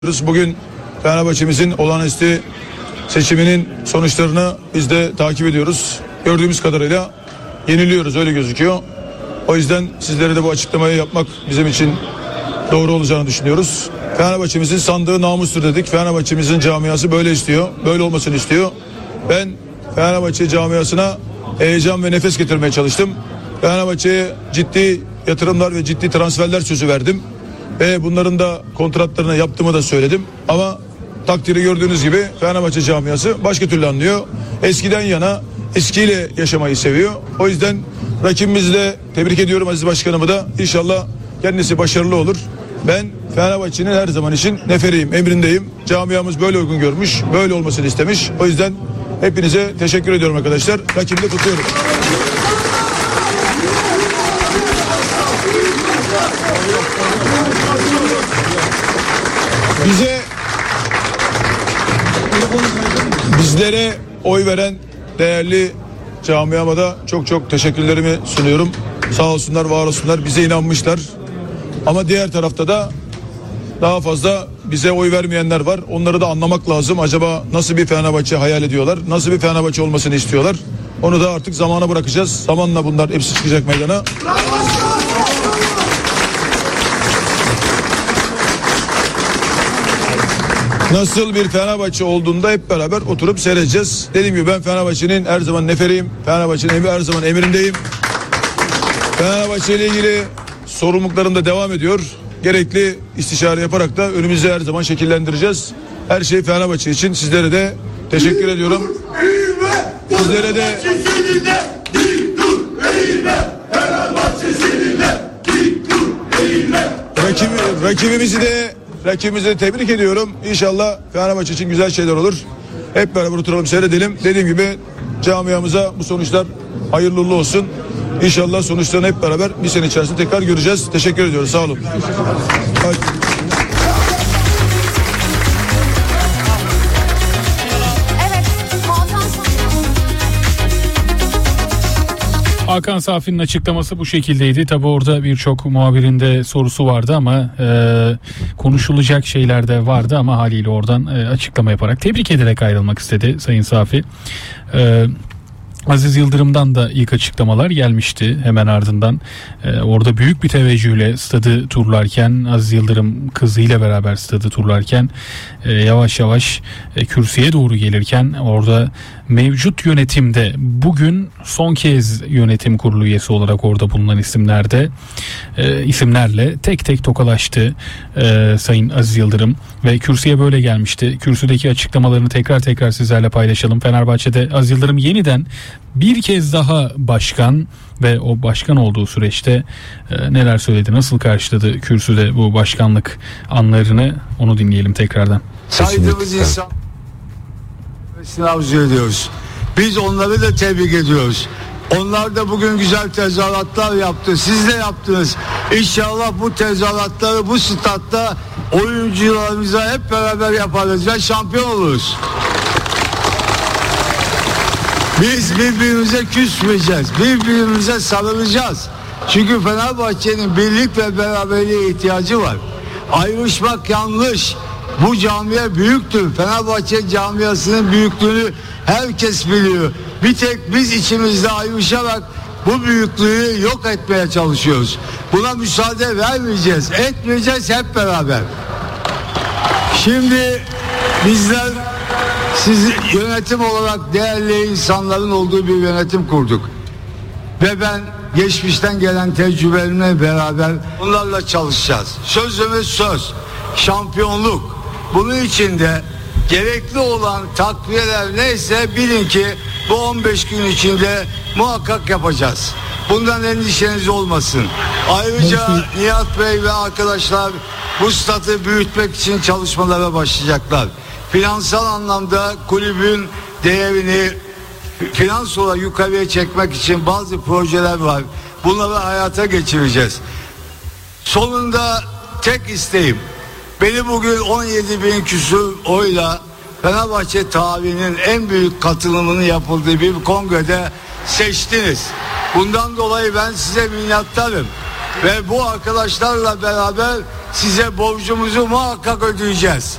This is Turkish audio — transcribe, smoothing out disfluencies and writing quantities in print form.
Bugün Fenerbahçe'mizin olağanüstü seçiminin sonuçlarını biz de takip ediyoruz. Gördüğümüz kadarıyla yeniliyoruz, öyle gözüküyor. O yüzden sizlere de bu açıklamayı yapmak bizim için doğru olacağını düşünüyoruz. Fenerbahçe'mizin sandığı namustur dedik. Fenerbahçe'mizin camiası böyle istiyor. Böyle olmasını istiyor. Ben Fenerbahçe camiasına heyecan ve nefes getirmeye çalıştım. Fenerbahçe'ye ciddi yatırımlar ve ciddi transferler sözü verdim. Ve bunların da kontratlarını yaptığımı da söyledim. Ama takdiri gördüğünüz gibi Fenerbahçe camiası başka türlü anlıyor. Eskiden yana, eskiyle yaşamayı seviyor. O yüzden rakibimizi de tebrik ediyorum, Aziz Başkanımı da. İnşallah kendisi başarılı olur. Ben Fenerbahçe'nin her zaman için neferiyim, emrindeyim. Camiamız böyle uygun görmüş, böyle olmasını istemiş. O yüzden hepinize teşekkür ediyorum arkadaşlar. Rakibi de tutuyorum. Bizlere oy veren değerli camiama da çok çok teşekkürlerimi sunuyorum. Sağ olsunlar, var olsunlar, bize inanmışlar. Ama diğer tarafta da daha fazla bize oy vermeyenler var. Onları da anlamak lazım. Acaba nasıl bir Fenerbahçe hayal ediyorlar? Nasıl bir Fenerbahçe olmasını istiyorlar? Onu da artık zamana bırakacağız. Zamanla bunlar hepsi çıkacak meydana. Nasıl bir Fenerbahçe olduğunda hep beraber oturup seyredeceğiz. Dediğim gibi ben Fenerbahçe'nin her zaman neferiyim. Fenerbahçe'nin her zaman emrindeyim. Fenerbahçe ile ilgili sorumluluklarım da devam ediyor. Gerekli istişare yaparak da önümüzde her zaman şekillendireceğiz. Her şey Fenerbahçe için. Sizlere de teşekkür ediyorum. Sizlere de rakibimizi de tebrik ediyorum. İnşallah Fenerbahçe için güzel şeyler olur. Hep beraber oturalım, seyredelim. Dediğim gibi camiamıza bu sonuçlar hayırlı uğurlu olsun. İnşallah sonuçlarını hep beraber bir sene içerisinde tekrar göreceğiz. Teşekkür ediyoruz. Sağ olun. Hakan Safi'nin açıklaması bu şekildeydi. Tabi orada birçok muhabirin de sorusu vardı ama konuşulacak şeyler de vardı ama haliyle oradan açıklama yaparak, tebrik ederek ayrılmak istedi Sayın Safi. Aziz Yıldırım'dan da ilk açıklamalar gelmişti hemen ardından. Orada büyük bir teveccühle stadı turlarken, Aziz Yıldırım kızıyla beraber stadı turlarken yavaş yavaş kürsüye doğru gelirken orada mevcut yönetimde bugün son kez yönetim kurulu üyesi olarak orada bulunan isimlerle tek tek tokalaştı Sayın Aziz Yıldırım ve kürsüye böyle gelmişti. Kürsüdeki açıklamalarını tekrar sizlerle paylaşalım. Fenerbahçe'de Aziz Yıldırım yeniden bir kez daha başkan ve o başkan olduğu süreçte neler söyledi, nasıl karşıladı kürsüde bu başkanlık anlarını, onu dinleyelim tekrardan. Saydığımız insan arzu ediyoruz. Biz onları da tebrik ediyoruz. Onlar da bugün güzel tezahüratlar yaptı. Siz de yaptınız. İnşallah bu tezahüratları bu statta oyuncularımıza hep beraber yaparız ve şampiyon oluruz. Biz birbirimize küsmeyeceğiz. Birbirimize sarılacağız. Çünkü Fenerbahçe'nin birlik ve beraberliğe ihtiyacı var. Ayrışmak yanlış. Bu camiye büyüktür. Fenerbahçe camiasının büyüklüğünü herkes biliyor. Bir tek biz içimizde ayrışarak bu büyüklüğü yok etmeye çalışıyoruz. Buna müsaade vermeyeceğiz. Etmeyeceğiz hep beraber. Şimdi bizler siz yönetim olarak değerli insanların olduğu bir yönetim kurduk. Ve ben geçmişten gelen tecrübelerimle beraber bunlarla çalışacağız. Sözümüz söz. Şampiyonluk. Bunun için de gerekli olan takviyeler neyse bilin ki bu 15 gün içinde muhakkak yapacağız. Bundan endişeniz olmasın. Ayrıca Nihat Bey ve arkadaşlar bu statü büyütmek için çalışmalara başlayacaklar. Finansal anlamda kulübün değerini finans olarak yukarıya çekmek için bazı projeler var. Bunları hayata geçireceğiz. Sonunda tek isteğim, beni bugün 17.000 küsur oyla Fenerbahçe tarihinin en büyük katılımının yapıldığı bir kongrede seçtiniz. Bundan dolayı ben size minnettarım. Ve bu arkadaşlarla beraber size borcumuzu muhakkak ödeyeceğiz.